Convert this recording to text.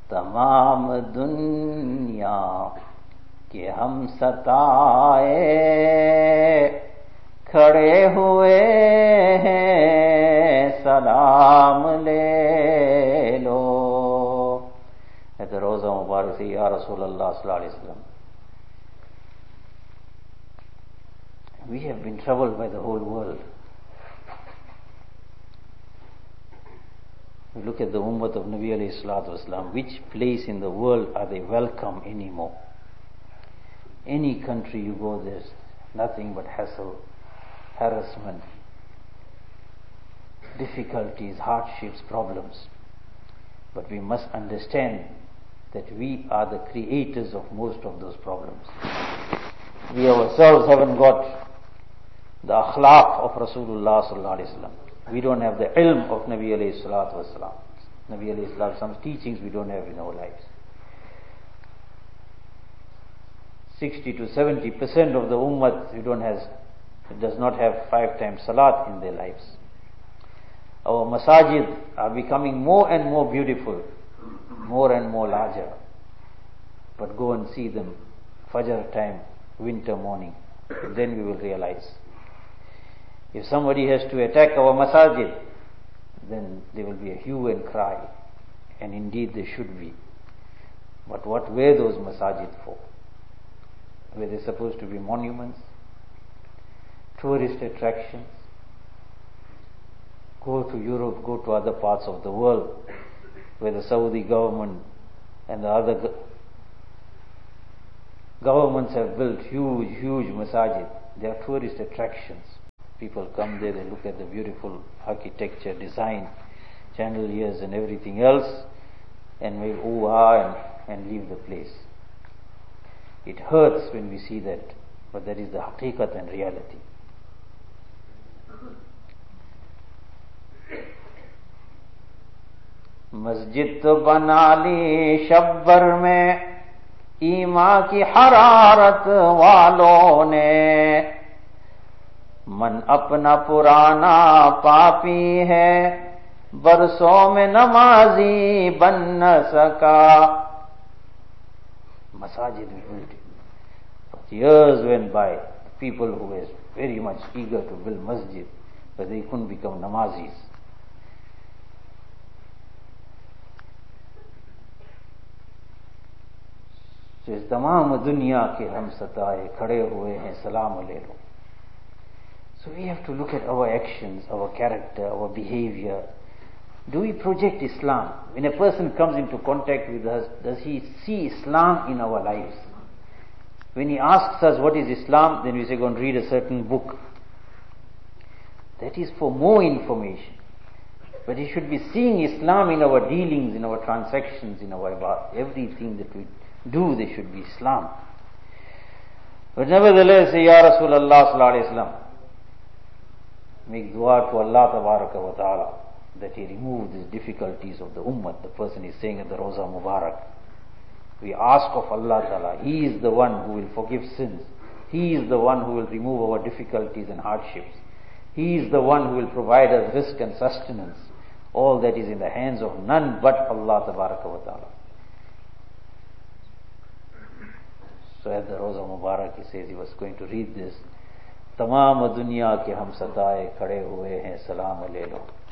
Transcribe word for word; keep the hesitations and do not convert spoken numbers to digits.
तमाम दुनिया के हम सताए खड़े हुए हैं, सलाम ले लो। At the Roza Mubarak say, Ya Rasulullah Sallallahu Alaihi Wasallam, we have been troubled by the whole world. We look at the Ummah of Nabi alayhi salatu wasalam, which place in the world are they welcome anymore? Any country you go, there's nothing but hassle, harassment, difficulties, hardships, problems. But we must understand that we are the creators of most of those problems. We ourselves haven't got the akhlaq of Rasulullah sallallahu alaihi wasallam. We don't have the ilm of Nabi alayhi salatu wasalam. Nabi alayhi salatu wasalam's teachings we don't have in our lives. sixty to seventy percent of the ummah we don't have, it does not have five times salat in their lives. Our masajid are becoming more and more beautiful, more and more larger. But go and see them Fajr time, winter morning, then we will realize. If somebody has to attack our masajid, then there will be a hue and cry, and indeed there should be. But what were those masajid for? Were they supposed to be monuments, tourist attractions? Go to Europe, go to other parts of the world where the Saudi government and the other go- governments have built huge, huge masajid. They are tourist attractions. People come there, they look at the beautiful architecture, design, chandeliers and everything else, and make ooh ah and, and leave the place. It hurts when we see that, but that is the haqiqat and reality. मस्जिद तो बना ली शब्बर में ईमा की हरारत वालों ने, मन अपना पुराना पापी है, बरसों में नमाजी बन न सका. Masajid we built it. But years went by, people who were very much eager to build masjid, but they couldn't become namazis. So इस तमाम दुनिया के हम सताए खड़े हुए हैं, सलाम ले लो. So we have to look at our actions, our character, our behavior. Do we project Islam? When a person comes into contact with us, does he see Islam in our lives? When he asks us what is Islam, then we say go and read a certain book. That is for more information. But he should be seeing Islam in our dealings, in our transactions, in our everything that we do, there should be Islam. But nevertheless, say, Ya Rasulullah sallallahu alaihi wasallam, make dua to Allah tabaraka wa ta'ala that He remove these difficulties of the ummah. The person is saying at the Roza Mubarak, we ask of Allah Ta'ala, He is the one who will forgive sins. He is the one who will remove our difficulties and hardships. He is the one who will provide us risk and sustenance. All that is in the hands of none but Allah Tabaraka wa Ta'ala. So at the Roza Mubarak he says he was going to read this. तमाम दुनिया के हम सताए खड़े हुए हैं, सलाम ले लो.